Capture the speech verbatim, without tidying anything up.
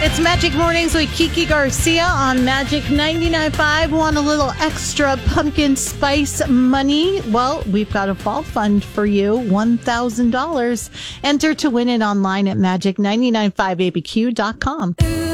It's Magic Mornings with Kiki Garcia on Magic ninety-nine point five. Want a little extra pumpkin spice money? Well, we've got a fall fund for you, one thousand dollars. Enter to win it online at magic nine nine five a b q dot com.